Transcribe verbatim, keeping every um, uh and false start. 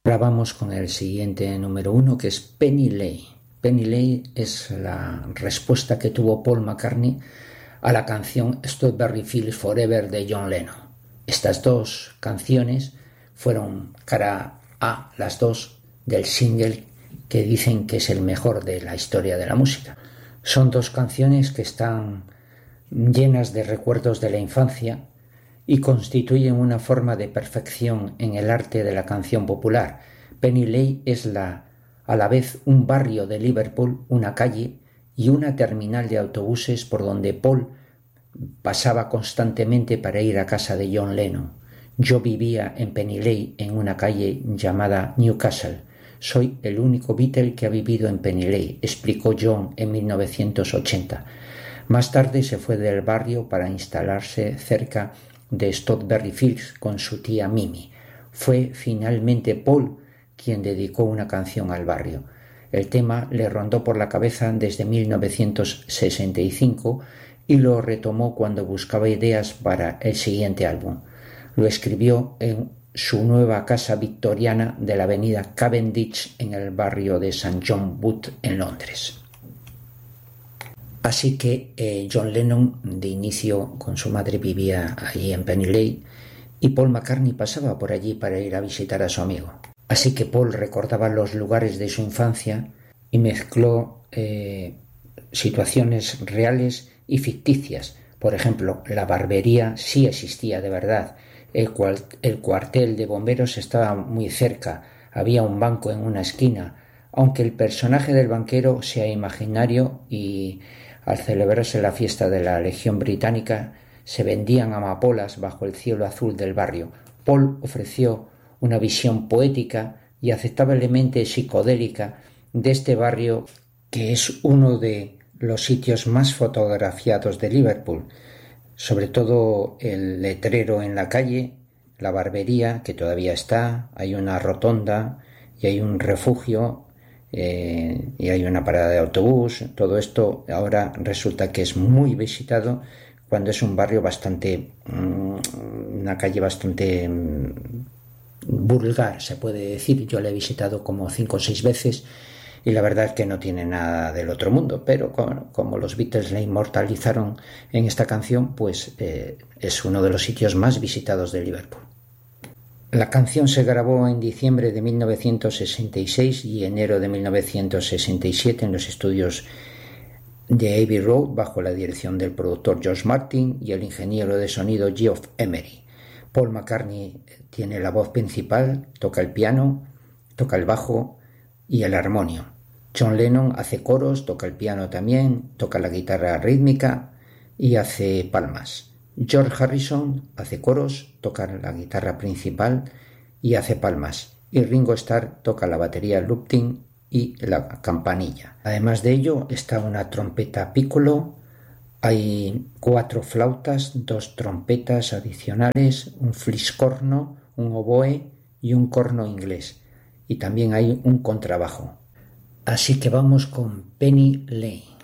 Ahora vamos con el siguiente número uno, que es Penny Lane. Penny Lane es la respuesta que tuvo Paul McCartney a la canción Strawberry Fields Forever de John Lennon. Estas dos canciones fueron cara A, las dos, del single que dicen que es el mejor de la historia de la música. Son dos canciones que están llenas de recuerdos de la infancia y constituyen una forma de perfección en el arte de la canción popular. Penny Lane es la, a la vez un barrio de Liverpool, una calle y una terminal de autobuses por donde Paul pasaba constantemente para ir a casa de John Lennon. Yo vivía en Penny Lane, en una calle llamada Newcastle. Soy el único Beatle que ha vivido en Penny Lane, explicó John en mil novecientos ochenta. Más tarde se fue del barrio para instalarse cerca de Strawberry Fields con su tía Mimi. Fue finalmente Paul quien dedicó una canción al barrio. El tema le rondó por la cabeza desde mil novecientos sesenta y cinco y lo retomó cuando buscaba ideas para el siguiente álbum. Lo escribió en su nueva casa victoriana de la avenida Cavendish en el barrio de Saint John Wood en Londres. Así que eh, John Lennon de inicio con su madre vivía allí en Penny Lane y Paul McCartney pasaba por allí para ir a visitar a su amigo. Así que Paul recordaba los lugares de su infancia y mezcló eh, situaciones reales y ficticias. Por ejemplo, la barbería sí existía de verdad. El, cual, el cuartel de bomberos estaba muy cerca. Había un banco en una esquina. Aunque el personaje del banquero sea imaginario y al celebrarse la fiesta de la Legión Británica se vendían amapolas bajo el cielo azul del barrio. Paul ofreció una visión poética y aceptablemente psicodélica de este barrio, que es uno de los sitios más fotografiados de Liverpool, sobre todo el letrero en la calle, la barbería que todavía está, hay una rotonda y hay un refugio eh, y hay una parada de autobús. Todo esto ahora resulta que es muy visitado cuando es un barrio bastante, una calle bastante vulgar, se puede decir. Yo la he visitado como cinco o seis veces y la verdad es que no tiene nada del otro mundo, pero como, como los Beatles la inmortalizaron en esta canción, pues eh, es uno de los sitios más visitados de Liverpool. La canción se grabó en diciembre de mil novecientos sesenta y seis y enero de mil novecientos sesenta y siete en los estudios de Abbey Road bajo la dirección del productor George Martin y el ingeniero de sonido Geoff Emery. Paul McCartney tiene la voz principal, toca el piano, toca el bajo y el armonio. John Lennon hace coros, toca el piano también, toca la guitarra rítmica y hace palmas. George Harrison hace coros, toca la guitarra principal y hace palmas. Y Ringo Starr toca la batería lupting y la campanilla. Además de ello está una trompeta piccolo, hay cuatro flautas, dos trompetas adicionales, un fliscorno, un oboe y un corno inglés. Y también hay un contrabajo. Así que vamos con Penny Lane.